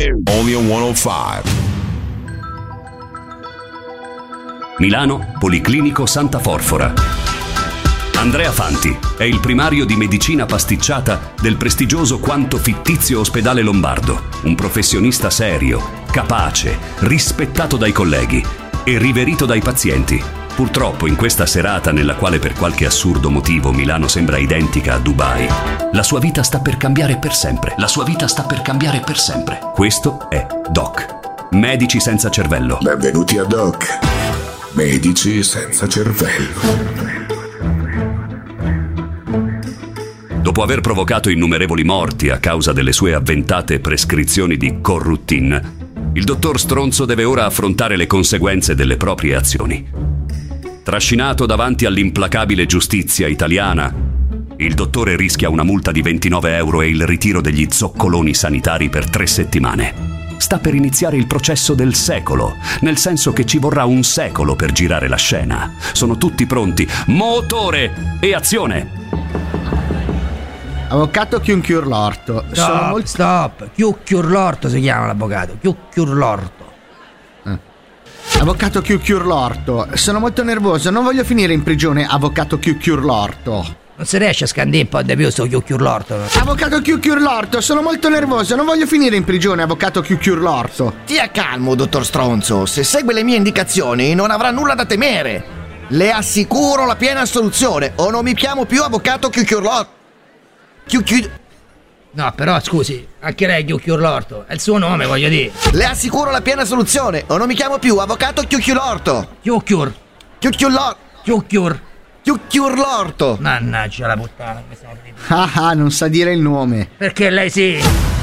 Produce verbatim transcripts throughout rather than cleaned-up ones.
Only on centocinque. Milano, Policlinico Santa Forfora. Andrea Fanti è il primario di medicina pasticciata del prestigioso quanto fittizio ospedale lombardo, un professionista serio, capace, rispettato dai colleghi e riverito dai pazienti. Purtroppo in questa serata nella quale per qualche assurdo motivo Milano sembra identica a Dubai, la sua vita sta per cambiare per sempre. La sua vita sta per cambiare per sempre. Questo è Doc, Medici senza cervello. Benvenuti a Doc, Medici senza cervello. Dopo aver provocato innumerevoli morti a causa delle sue avventate prescrizioni di Corruttin, il dottor Stronzo deve ora affrontare le conseguenze delle proprie azioni. Trascinato davanti all'implacabile giustizia italiana, il dottore rischia una multa di ventinove euro e il ritiro degli zoccoloni sanitari per tre settimane. Sta per iniziare il processo del secolo, nel senso che ci vorrà un secolo per girare la scena. Sono tutti pronti. Motore e azione! Avvocato Chiunchiurlorto. Stop, Sono molto... stop. Chiucchiurlorto si chiama l'avvocato. Chiucchiurlorto. Eh. Avvocato Chiucchiurlorto. Sono molto nervoso, non voglio finire in prigione, avvocato Chiucchiurlorto. Non si riesce a scandire un po' di più sto Chiucchiurlorto. Avvocato Chiucchiurlorto, sono molto nervoso, non voglio finire in prigione, avvocato Chiucchiurlorto. Stia calmo, dottor Stronzo. Se segue le mie indicazioni non avrà nulla da temere. Le assicuro la piena assoluzione o non mi chiamo più avvocato Chiucchiurlorto. Chiucchiu... No, però scusi, anche lei Chiucchiurlorto. È il suo nome, voglio dire. Le assicuro la piena soluzione o non mi chiamo più avvocato Chiucchiurlorto. Chiucchiur. Chiucchiurlorto. Chiucchiur. Chiucchiurlorto. Mannaggia la puttana, mi sono finito. Ah ah, non sa dire il nome. Perché lei sì.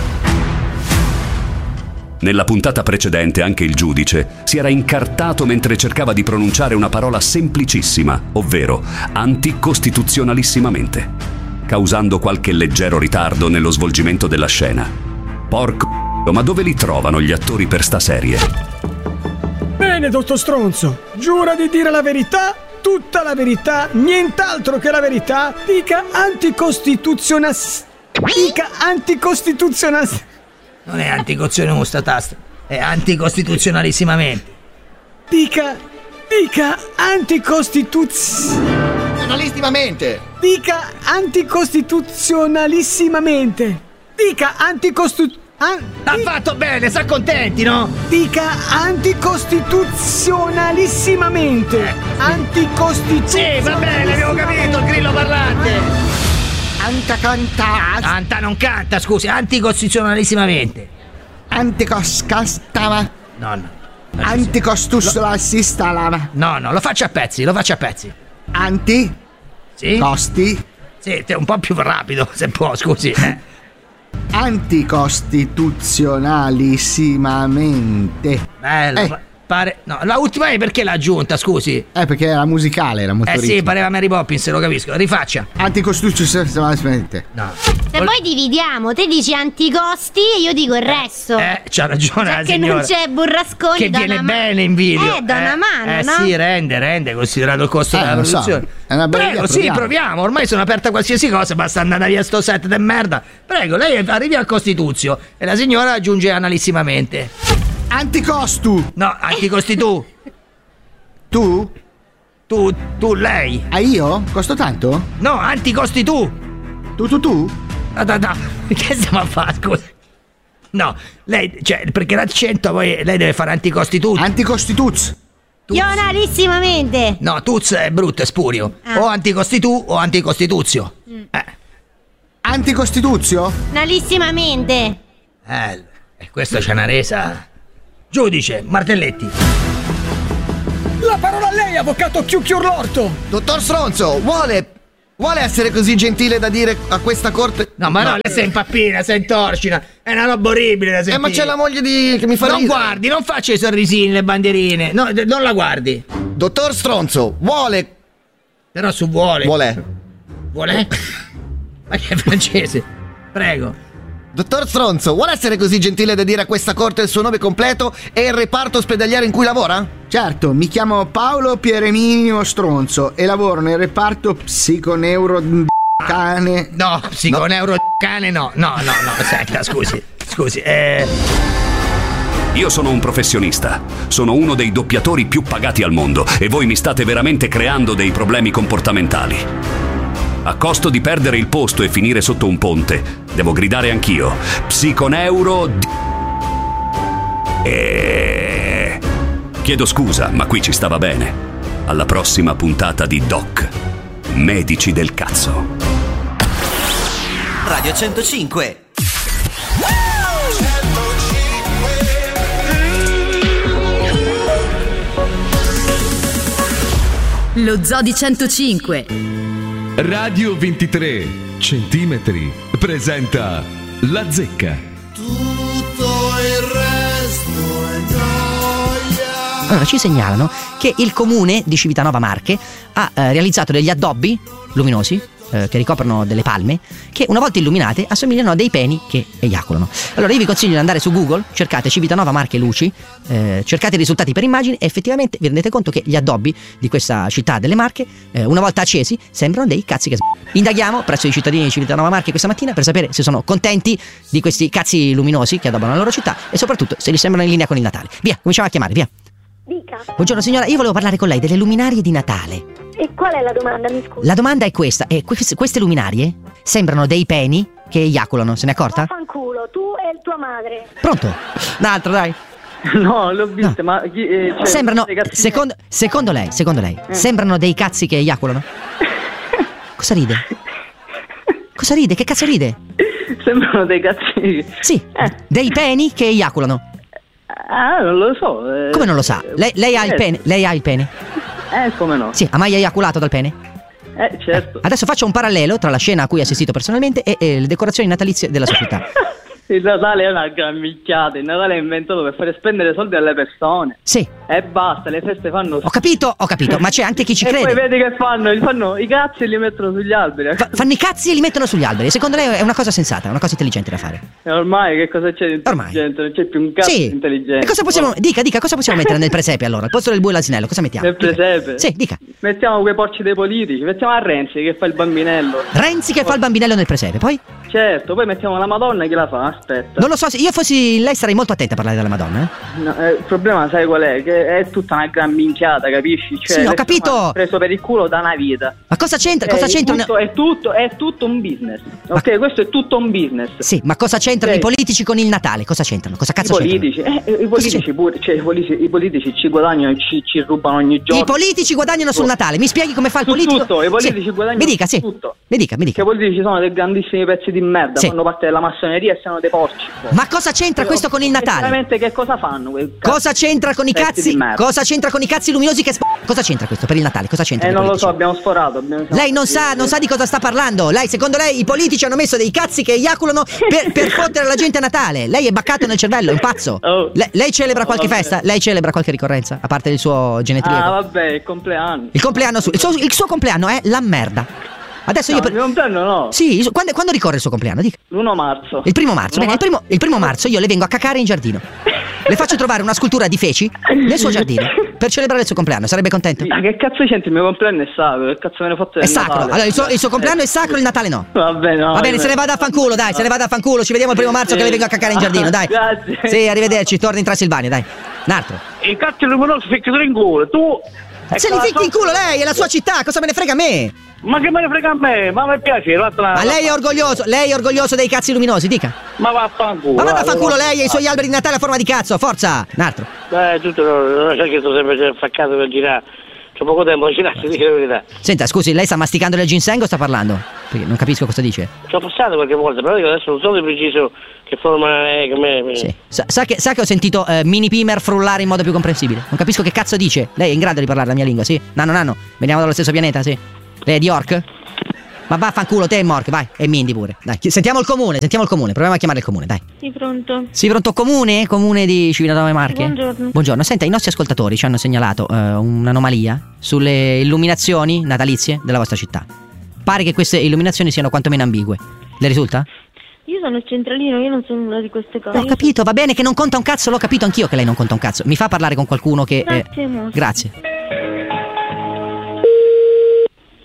Nella puntata precedente anche il giudice si era incartato mentre cercava di pronunciare una parola semplicissima, ovvero anticostituzionalissimamente, causando qualche leggero ritardo nello svolgimento della scena. Porco, ma dove li trovano gli attori per sta serie? Bene, dottor Stronzo, giura di dire la verità, tutta la verità, nient'altro che la verità. Dica anticostituzionas... Dica anticostituzionas... Non è anticostituzionale sta tasta, è anticostituzionalissimamente. Dica... Dica anticostituz... Analissimamente. Dica anticostituzionalissimamente. Dica anticostu... An... Ha fatto bene, sa contenti, no? Dica anticostituzionalissimamente. Eh. Anticostituzionalissimamente. Sì, va bene, abbiamo capito, il grillo parlante. Anta canta. Canta non canta, scusi, anticostituzionalissimamente. Anticoscastava. No, no. Anticostituzionalista. No, no, lo faccio a pezzi, lo faccio a pezzi. Anti. Sì? Costi. Sì, te un po' più rapido, se può, scusi. Eh. Anticostituzionalissimamente. Bello, Eh. pa- pare... No, la ultima è perché l'ha aggiunta, scusi? Eh, perché era musicale, era molto Eh sì, ritmico. pareva Mary Poppins, lo capisco. Rifaccia. Anticostituzionalissimamente. No. Se poi dividiamo, te dici anticosti e io dico il resto. Eh, c'ha ragione Cioè la che signora. non c'è burrasconi, Che da viene una ma- bene in video. Eh, da una mano, eh, no? sì, rende, rende, considerato il costo Eh, della lo so. produzione. È una bella Prego, idea, sì, proviamo. proviamo. Ormai sono aperta a qualsiasi cosa, basta andare via sto set de merda. Prego, lei arrivi al Costituzio e la signora aggiunge analissimamente. Anticostu. No, anticostituù. Tu? Tu, tu, lei. Ah, io? Costo tanto? No, anticostituù. Tu, tu, tu? No, no, no. Che stiamo a fare, scusa? No, lei, cioè, perché l'accento poi lei deve fare anticostituzio. Anticostituz. Ionalissimamente. No, tuz è brutto, è spurio. Ah. O anticostituù o anticostituzio. Mm. Eh, Anticostituzio? Analissimamente. eh, eh, questo c'è una resa. Giudice, Martelletti. La parola a lei, avvocato Chiucchiurlorto. Dottor Stronzo, vuole... Vuole essere così gentile da dire a questa corte... No, ma no, lei si impappina, si intorcina. È una roba orribile da Eh, sentire. ma c'è la moglie di... che mi fa Non ridere. guardi, non faccia i sorrisini, le bandierine. No, d- non la guardi. Dottor Stronzo, vuole... Però su vuole. Vuole... Vuole? Ma che è francese? Prego. Dottor Stronzo, vuole essere così gentile da dire a questa corte il suo nome completo e il reparto ospedaliero in cui lavora? Certo, mi chiamo Paolo Pieremino Stronzo e lavoro nel reparto psiconeuro cane. No, psiconeuro cane no. No, no, no, aspetta, scusi. Scusi, eh... Io sono un professionista, sono uno dei doppiatori più pagati al mondo e voi mi state veramente creando dei problemi comportamentali. A costo di perdere il posto e finire sotto un ponte, devo gridare anch'io: psiconeuro di... E... Chiedo scusa, ma qui ci stava bene. Alla prossima puntata di Doc, Medici del Cazzo. Radio centocinque. Lo Zoo di centocinque. Radio ventitré centimetri presenta La Zecca. Tutto il resto è gioia. Allora, ci segnalano che il comune di Civitanova Marche ha eh, realizzato degli addobbi luminosi eh, che ricoprono delle palme che una volta illuminate assomigliano a dei peni che eiaculano. Allora io vi consiglio di andare su Google, cercate Civitanova Marche luci, eh, cercate i risultati per immagini e effettivamente vi rendete conto che gli addobbi di questa città delle Marche eh, una volta accesi sembrano dei cazzi che s***. Indaghiamo presso i cittadini di Civitanova Marche questa mattina per sapere se sono contenti di questi cazzi luminosi che addobbano la loro città e soprattutto se li sembrano in linea con il Natale. Via, cominciamo a chiamare, via. Dica. Buongiorno signora, io volevo parlare con lei delle luminarie di Natale. E qual è la domanda, mi scusi? La domanda è questa, eh, queste, queste luminarie sembrano dei peni che eiaculano, se ne è accorta? Fanculo, tu e tua madre. Pronto? Un altro, dai. No, l'ho vista, no. ma chi, eh, cioè, sembrano, secondo, secondo lei, secondo lei, eh. sembrano dei cazzi che eiaculano? Cosa ride? Cosa ride? Che cazzo ride? Sembrano dei cazzi. Sì, eh. dei peni che eiaculano. Ah, non lo so. Eh, come non lo sa? Lei, lei ha il pene? Lei ha il pene? Eh, come no? Sì, ha mai eiaculato dal pene? Eh, certo. Eh, adesso faccio un parallelo tra la scena a cui ho assistito personalmente e, e le decorazioni natalizie della società. Il Natale è una gran minchiata. Il Natale è inventato per fare spendere soldi alle persone. Sì. E basta, le feste fanno. Ho capito, ho capito, ma c'è anche chi ci e crede. E poi vedi che fanno? Li fanno i cazzi e li mettono sugli alberi. Fa, fanno i cazzi e li mettono sugli alberi. Secondo lei è una cosa sensata, è una cosa intelligente da fare. E ormai che cosa c'è di intelligente? Non c'è più un cazzo sì. intelligente. E cosa possiamo. Dica, dica, cosa possiamo mettere nel presepe allora? Al posto del bue e l'asinello, cosa mettiamo? Nel presepe? Dica. Sì, dica. Mettiamo quei porci dei politici, mettiamo a Renzi che fa il bambinello. Renzi che fa il bambinello nel presepe, poi? Certo, poi mettiamo la Madonna che la fa, aspetta. Non lo so, se io fossi lei sarei molto attenta a parlare della Madonna, eh? No, eh, il problema sai qual è? Che è tutta una gran minchiata, capisci? Cioè, sì, ho capito. Preso per il culo da una vita. Ma cosa c'entra? Eh, cosa c'entra? Tutto, è, tutto, è tutto un business. Ma... Ok, questo è tutto un business. Sì, ma cosa c'entrano okay. i politici con il Natale? Cosa c'entrano? Cosa cazzo I politici, c'entrano? Eh, i politici pure, cioè, i politici, i politici ci guadagnano, ci, ci rubano ogni giorno. I politici guadagnano sul Natale. Mi spieghi come fa il Su politico? Tutto, i politici sì. guadagnano mi dica, sì. tutto. Mi dica, mi dica. Che i politici sono dei grandissimi pezzi di merda, sì. fanno parte della massoneria e sono dei porci. Poi. Ma cosa c'entra Però, questo con il Natale? Veramente che cosa fanno? Cosa c'entra con i cazzi? Cosa c'entra con i cazzi luminosi che sp- Cosa c'entra questo per il Natale? Cosa c'entra? Eh non politici? Lo so, abbiamo sforato. Abbiamo... Lei non sa, non sa di cosa sta parlando. Lei, secondo lei, i politici hanno messo dei cazzi che eiaculano per, per fottere la gente a Natale. Lei è baccato nel cervello, è un pazzo. Oh. Le, lei celebra qualche oh, festa? Lei celebra qualche ricorrenza? A parte il suo genetriaco? Ah, vabbè, il compleanno. Il compleanno su- il, suo, il suo compleanno è la merda. Adesso no, io per... il compleanno no. Sì, quando, quando ricorre il suo compleanno? Dica. L'primo marzo. Il primo marzo. Bene, il primo, il primo marzo io le vengo a cacare in giardino. Le faccio trovare una scultura di feci nel suo giardino per celebrare il suo compleanno. Sarebbe contento? Ma che cazzo c'entra? Il mio compleanno è sacro. Che cazzo me ne fotte? È sacro. Natale? Allora il suo, il suo compleanno è sacro, il Natale no. Vabbè, no. Va bene, se ne vada a fanculo, dai, se ne vada a fanculo. Ci vediamo il primo marzo che le vengo a cacare in giardino, dai. Grazie. Sì, arrivederci, torni in Transilvania, dai. Un altro. Il cazzo luminoso ficcatelo in culo, tu. Se li ficchi in culo lei, è la sua città, cosa me ne frega a me? Ma che me ne frega a me? Ma mi piace l'altra. Ma lei è orgoglioso, lei è orgoglioso dei cazzi luminosi, dica. Ma vaffanculo. Ma vada a fanculo lei e i suoi alberi di Natale a forma di cazzo, forza! Un altro. Eh, tutto non sai che sto sempre affaccato per girare. C'ho poco tempo, non girarsi, dice la verità. Senta, scusi, lei sta masticando del ginseng o sta parlando? Perché non capisco cosa dice. Ci ho passato qualche volta, però io adesso non so di preciso che forma è, come... Sì. Sa, sa, che, sa che ho sentito eh, Mini Pimer frullare in modo più comprensibile. Non capisco che cazzo dice. Lei è in grado di parlare la mia lingua, sì? Nanno, nanno, veniamo dallo stesso pianeta, sì? Lei è di York? Ma vaffanculo, te e Mork, vai. E Mindy pure. Dai, sentiamo il comune, sentiamo il comune. Proviamo a chiamare il comune, dai. Sì, pronto. Sì, pronto, comune? Comune di Civitanova Marche? Buongiorno. Buongiorno. Senta, i nostri ascoltatori ci hanno segnalato uh, un'anomalia sulle illuminazioni natalizie della vostra città. Pare che queste illuminazioni siano quantomeno ambigue. Le risulta? Io sono il centralino, io non sono una di queste cose. Ho capito, va bene che non conta un cazzo, l'ho capito anch'io che lei non conta un cazzo. Mi fa parlare con qualcuno che... Grazie, eh... molto. Grazie.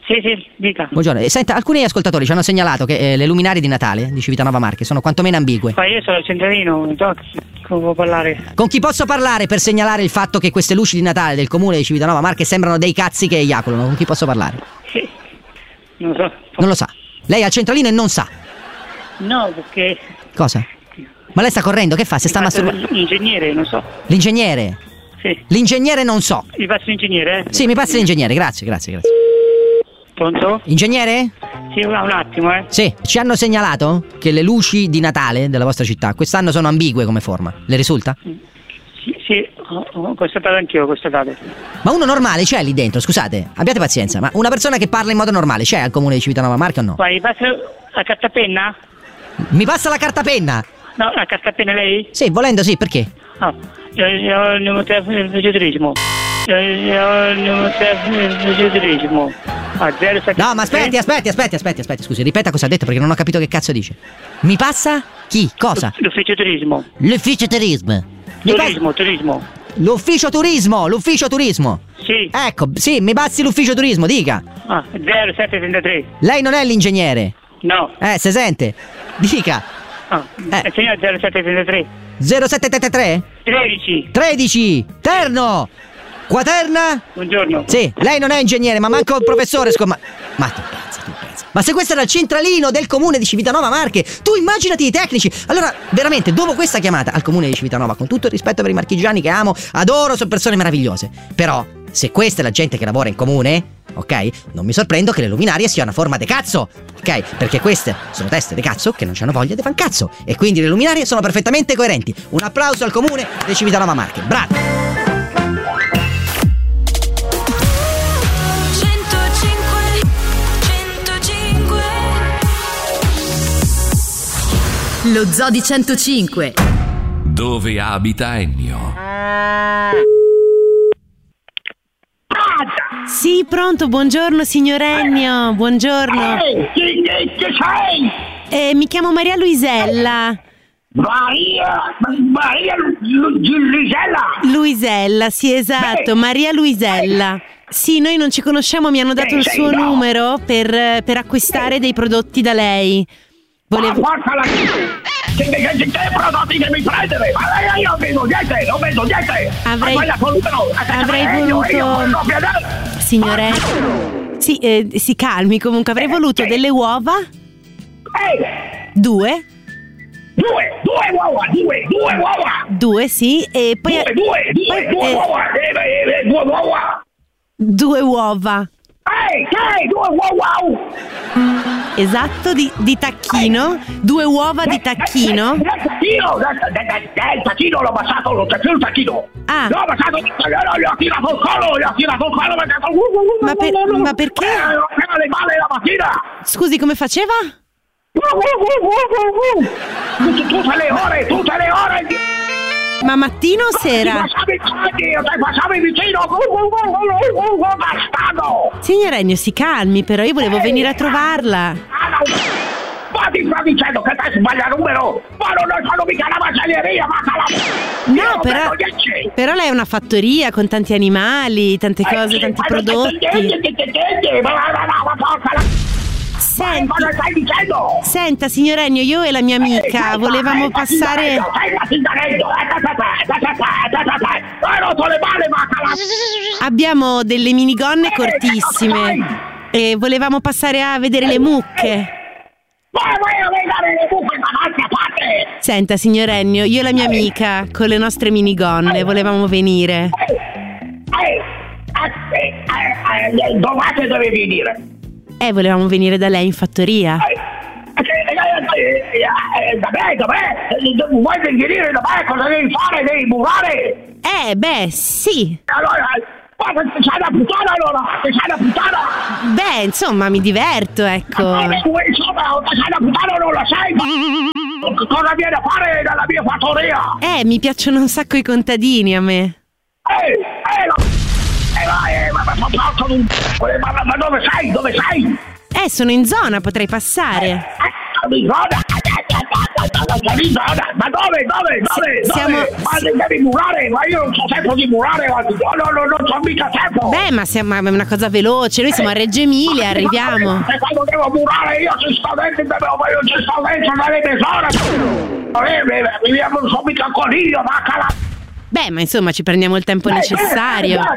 Sì, sì, dica. Buongiorno. E senta, alcuni ascoltatori ci hanno segnalato che eh, le luminarie di Natale di Civitanova Marche sono quantomeno ambigue. Ma io sono il centralino, non so come può parlare. Con chi posso parlare per segnalare il fatto che queste luci di Natale del comune di Civitanova Marche sembrano dei cazzi che eiaculano? Con chi posso parlare? Sì, non so. Non lo sa. Lei è al centralino e non sa. No, perché... Cosa? Ma lei sta correndo? Che fa? Se sta masturbando? L'ingegnere, non so. L'ingegnere? Sì. L'ingegnere non so. Mi passi l'ingegnere, eh? Sì, mi passi l'ingegnere, grazie, grazie, grazie. Pronto? Ingegnere? Sì, un attimo, eh. Sì, ci hanno segnalato che le luci di Natale della vostra città quest'anno sono ambigue come forma. Le risulta? Sì, sì, ho, ho constatato anch'io, ho constatato. Ma uno normale c'è lì dentro, scusate, abbiate pazienza, ma una persona che parla in modo normale c'è al comune di Civitanova Marche o no? Vai, passa la cartapenna? Mi passa la cartapenna? No, la cartapenna lei? Sì, volendo sì, perché? Ah, io, io ho il numero telefono del vegetrismo. Io, io ho il numero telefono del vegetrismo. Ah, zero sette. No, ma aspetti, aspetti, aspetti, aspetti, aspetti, scusi, ripeta cosa ha detto perché non ho capito che cazzo dice. Mi passa? Chi? Cosa? L'ufficio turismo. L'ufficio turismo. Turismo, passa... turismo. L'ufficio turismo, l'ufficio turismo. Sì. Ecco, sì, mi passi l'ufficio turismo, dica. Ah, zero sette trentatré. Lei non è l'ingegnere? No. Eh, se sente. Dica. Ah, eh. Signor zero sette trentatré. zero sette trentatré? tredici. tredici. Terno. Quaterna? Buongiorno. Sì, lei non è ingegnere, ma manco il professore, scomma. Ma tu pensa, tu pensa. Ma se questo era il centralino del comune di Civitanova Marche, tu immaginati i tecnici. Allora, veramente, dopo questa chiamata al comune di Civitanova, con tutto il rispetto per i marchigiani che amo, adoro, sono persone meravigliose. Però, se questa è la gente che lavora in comune, ok? Non mi sorprendo che le luminarie siano a forma de cazzo, ok? Perché queste sono teste de cazzo che non hanno voglia di fan cazzo. E quindi le luminarie sono perfettamente coerenti. Un applauso al comune di Civitanova Marche. Bravi! Lo Zoo di centocinque. Dove abita Ennio? Sì, pronto, buongiorno signor Ennio, buongiorno. Ehi, chi, chi, chi sei? Eh, mi chiamo Maria Luisella. Maria, Maria Lu, Lu, Luisella? Luisella, sì, esatto, Beh. Maria Luisella. Sì, noi non ci conosciamo, mi hanno dato Beh, il suo no. numero per, per acquistare Beh. dei prodotti da lei. Volevo... Ma guarda la... Che, che, che, che prodotti che mi prendere? Ma io non vedo niente, non vedo niente. Avrei, avrei voluto... Signore, sì, eh, si calmi comunque. Avrei voluto delle uova. Due. Due, due uova, due, due uova. Due, sì, e poi... Due, due, due, poi, due eh, uova, eh, eh, due uova. Due uova. Ehi, che? Due uova. Esatto, di, di tacchino. Due uova di tacchino. Il tacchino, il tacchino l'ho baciato, l'ho tacchino, il tacchino. Ah. L'ho baciato, gli ho tirato il collo, gli ho tirato il collo perché... Ma, per, ma perché? Eh, le male la mattina. Scusi, come faceva? Tutte le ore, tutte le ore. Ma mattino o sera? Passavi vicino, bastardo! Signor Ennio, si calmi, però io volevo venire a trovarla. Ma ti sta dicendo che te sbaglia numero? Ma non sono mica la macelleria, ma la... No, però, però lei è una fattoria con tanti animali, tante cose, tanti prodotti. Senti, ma cosa stai dicendo? Senta, signor Ennio, io e la mia amica volevamo passare... Abbiamo delle minigonne cortissime e volevamo passare a vedere le mucche. Senta, signor Ennio, io e la mia amica con le nostre minigonne volevamo venire. Dove deve venire? Eh, volevamo venire da lei in fattoria. Dov'è, dov'è? Vuoi venire da me? Cosa devi fare? Devi murare? Eh, beh, sì. Allora, sei una puttana allora? Sei una puttana? Beh, insomma, mi diverto, ecco. Insomma, sei una puttana o non la sei? Cosa viene a fare dalla mia fattoria? Eh, mi piacciono un sacco i contadini a me. Eh, eh, la... Eh, ma, ma, ma, ma, ma dove sei? Dove sei? Eh, sono in zona, potrei passare. Eh, in zona? Ma dove, dove, dove? Siamo... dove? Ma devi murare, ma io non c'ho tempo di murare, ma no, no, no, non c'ho mica tempo. Beh, ma siamo, è una cosa veloce, noi siamo a Reggio Emilia, arriviamo. E quando devo murare io ci sto dentro, io ci sto dentro dalle tesore. Mi viene un so mica coniglio, vacca. Beh, ma insomma ci prendiamo il tempo necessario. Vai a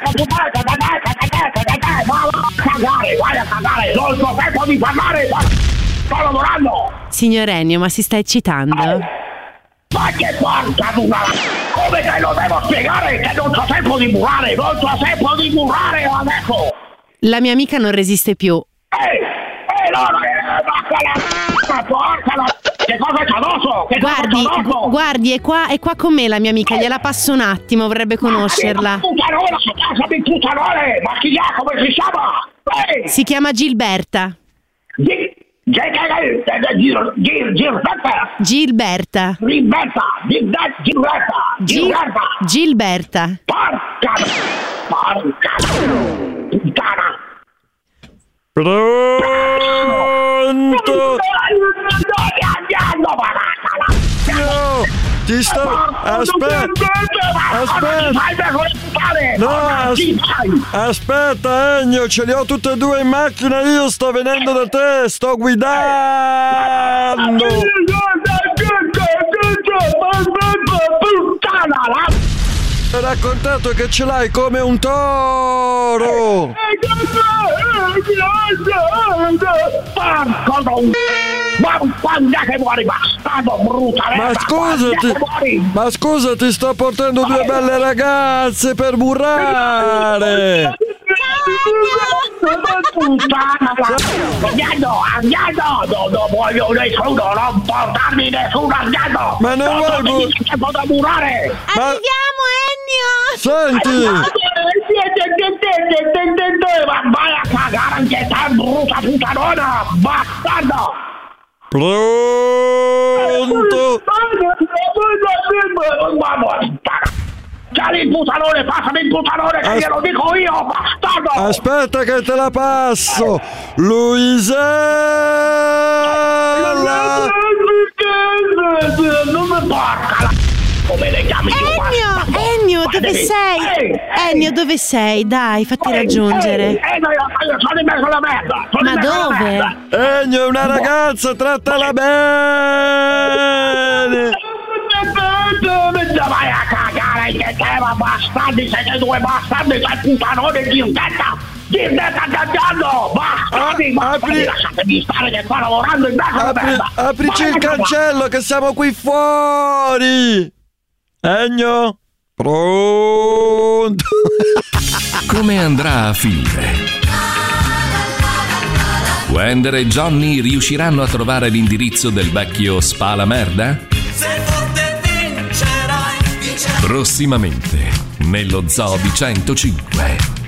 cagare, vai a cagare, non ho il tempo di parlare, sto lavorando. Signor Ennio, ma si sta eccitando? Ma che porca d'una! Come te lo devo spiegare che non c'ho tempo di murare, non c'ho tempo di murare adesso! La mia amica non resiste più. Ehi, ehi, no, no, ma porca la... Che cosa c'è addosso? Che guardi, cosa c'è addosso? Guardi, è qua, è qua con me la mia amica, gliela passo un attimo, vorrebbe conoscerla. Ma puttanone, a casa di puttanone! Ma chi è? Come si chiama? Ehi! Si chiama Gilberta. Gi- Gilberta! Gilberta! Gilberta! Gilberta! Gilberta! Gilberta! Porca! Porca! Puttana! Pronto? No, ti sto... Aspetta! Aspetta! No, as... aspetta Ennio, ce li ho tutte e due in macchina, io sto venendo da te, sto guidando! Ho raccontato che ce l'hai come un toro! Ma quando è che muori, bastardo, brutta! Ma scusati, ma scusa, ti sto portando due belle ragazze per burrare! Andiamo, andiamo! Non, non voglio nessuno, non portarmi nessuno, andiamo! Ma non vuoi bu- tempo da burare! Arriviamo, Ennio! Senti! Ma vai a cagare anche te, brutta puttanona! Bastardo! Pronto? Chiali il puttanone, passami il puttanone che As- glielo dico io, bastardo! Aspetta che te la passo! Luisella! Non mi porca la... Come le chiami tu? Ennio, Ennio, dove sei? Ennio, dove sei? Dai, fatti raggiungere. Ennio, io sono in mezzo alla merda! Ma dove? Ennio è una ragazza, trattala bene! Vai a cagare che te, ma bastardi, siete due bastardi, sei puttanone di Gilberta! Gilberta cagando! Bastardi, bastardi, lasciatemi stare che sto lavorando in mezzo alla Apri, merda! aprici il cancello che siamo qui fuori! Ennio? Pronto? Come andrà a finire? Wender e Johnny riusciranno a trovare l'indirizzo del vecchio Spala Merda? Sei forte vincerai, vincerai. Prossimamente nello Zoo di centocinque.